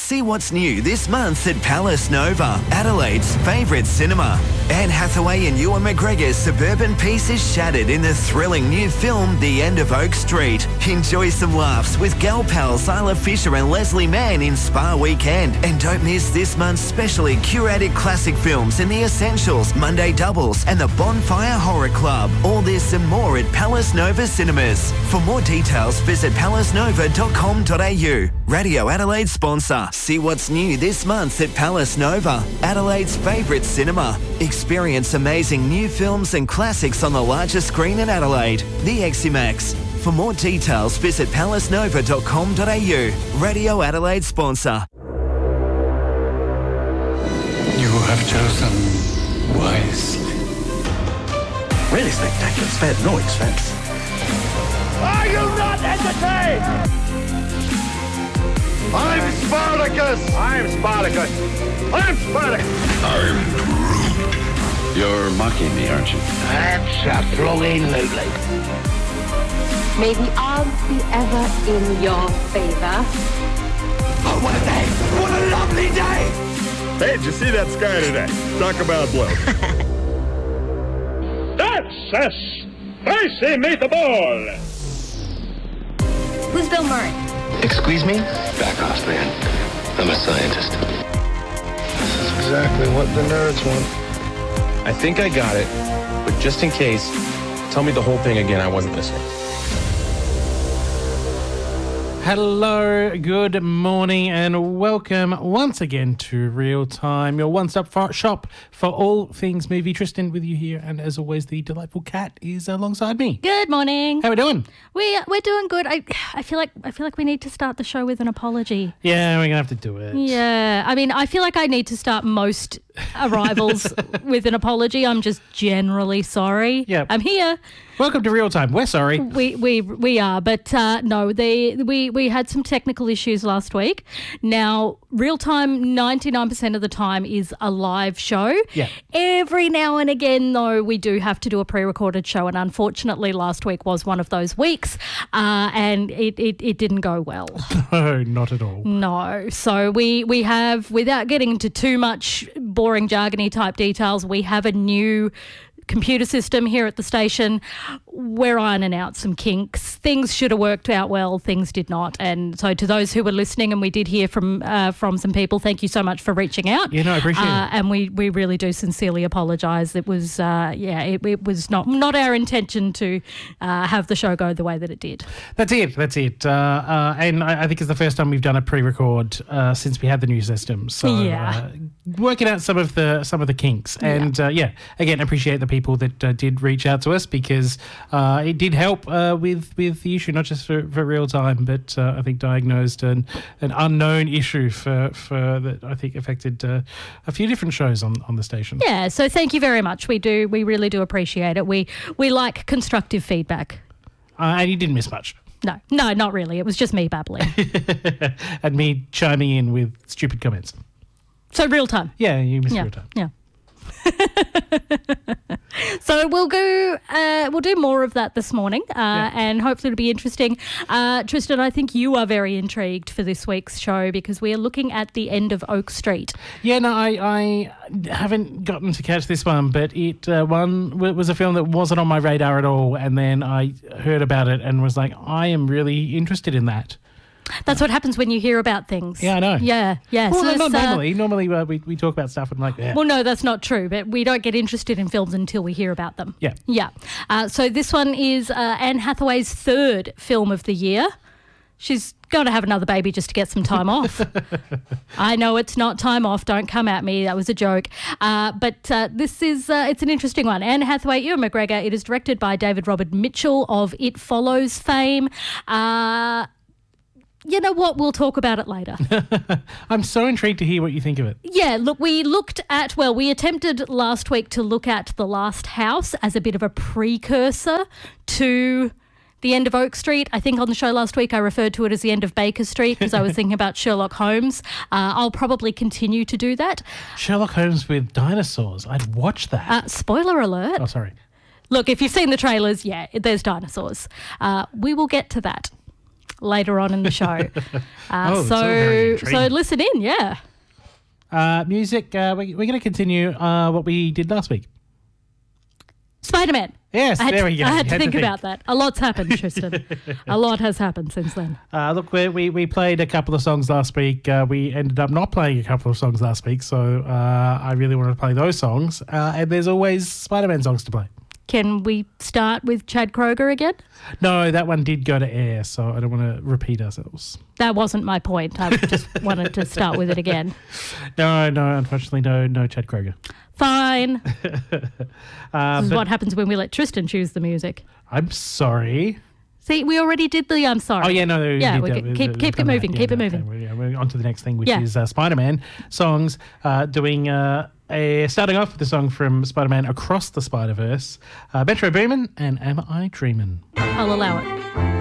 See what's new this month at Palace Nova, Adelaide's favourite cinema. Anne Hathaway and Ewan McGregor's suburban peace is shattered in the thrilling new film The End of Oak Street. Enjoy some laughs with gal pals Isla Fisher and Leslie Mann in Spa Weekend. And don't miss this month's specially curated classic films in The Essentials, Monday Doubles and the Bonfire Horror Club. All this and more at Palace Nova Cinemas. For more details, visit palacenova.com.au. Radio Adelaide sponsor. See what's new this month at Palace Nova, Adelaide's favourite cinema. Experience amazing new films and classics on the largest screen in Adelaide, the Eximax. For more details, visit palacenova.com.au. Radio Adelaide sponsor. You have chosen wisely. Really spectacular. Spared no expense. Are you not entertained? I'm Spartacus! I'm Spartacus! I'm Spartacus! I'm Groot. You're mocking me, aren't you? Absolutely. May the odds be ever in your favor. Oh, what a day! What a lovely day! Hey, did you see that sky today? Talk about blow. That's a spicy meatball! Who's Bill Murray? Excuse me? Back off, man. I'm a scientist. This is exactly what the nerds want. I think I got it, but just in case, tell me the whole thing again. I wasn't listening. Hello, good morning, and welcome once again to Real Time, your one-stop shop for all things movie. Tristan with you here, and as always, the delightful Kat is alongside me. Good morning. How we doing? We're doing good. I feel like we need to start the show with an apology. Yeah, we're gonna have to do it. Yeah, I mean, I feel like I need to start most arrivals with an apology. I'm just generally sorry. Yeah, I'm here. Welcome to Real Time. We're sorry. We are, but no, we had some technical issues last week. Now, Real Time 99% of the time is a live show. Yeah. Every now and again, though, we do have to do a pre-recorded show, and unfortunately, last week was one of those weeks, and it didn't go well. No, not at all. No. So we have, without getting into too much boring jargony type details, we have a new computer system here at the station. We're ironing out some kinks. Things should have worked out well. Things did not. And so to those who were listening, and we did hear from some people, thank you so much for reaching out. Yeah, no, I appreciate it. And we really do sincerely apologise. It was, it was not our intention to have the show go the way that it did. That's it. And I think it's the first time we've done a pre-record since we had the new system. So working out some of the kinks. And again, appreciate the people that did reach out to us, because it did help with the issue, not just for Real Time, but I think diagnosed an unknown issue for that I think affected a few different shows on the station. Yeah, so thank you very much. We really do appreciate it. We like constructive feedback. And you didn't miss much. No, not really. It was just me babbling. And me chiming in with stupid comments. So Real Time. Yeah, you missed Real Time. Yeah. So we'll do more of that this morning, and hopefully it'll be interesting. Tristan, I think you are very intrigued for this week's show, because we are looking at The End of Oak Street. Yeah, no, I haven't gotten to catch this one, but it was a film that wasn't on my radar at all, and then I heard about it and was like, I am really interested in that. That's what happens when you hear about things. Yeah, I know. Yeah. Well, So not normally. Normally we talk about stuff and like, yeah. Well, no, that's not true. But we don't get interested in films until we hear about them. Yeah. Yeah. So this one is Anne Hathaway's third film of the year. She's going to have another baby just to get some time off. I know it's not time off. Don't come at me. That was a joke. But this is, it's an interesting one. Anne Hathaway, Ewan McGregor. It is directed by David Robert Mitchell of It Follows fame. You know what? We'll talk about it later. I'm so intrigued to hear what you think of it. Yeah, look, we attempted last week to look at The Last House as a bit of a precursor to The End of Oak Street. I think on the show last week I referred to it as The End of Baker Street because I was thinking about Sherlock Holmes. I'll probably continue to do that. Sherlock Holmes with dinosaurs. I'd watch that. Spoiler alert. Oh, sorry. Look, if you've seen the trailers, yeah, there's dinosaurs. We will get to that later on in the show. it's all very so intriguing. listen in, yeah. Music, we're going to continue what we did last week. Spider-Man. Yes, there we go. I had You to think about that. A lot's happened, Tristan. A lot has happened since then. Look, we played a couple of songs last week. We ended up not playing a couple of songs last week, so I really wanted to play those songs. And there's always Spider-Man songs to play. Can we start with Chad Kroger again? No, that one did go to air, so I don't want to repeat ourselves. That wasn't my point. I just wanted to start with it again. No, unfortunately, no Chad Kroger. Fine. This is what happens when we let Tristan choose the music. I'm sorry. See, we already did the I'm sorry. Oh, yeah, no. Yeah, we did keep it moving, keep it moving. Okay, we're on to the next thing, which is Spider-Man songs, doing starting off with the song from Spider-Man Across the Spider-Verse, Metro Boomin' and Am I Dreamin'? I'll allow it.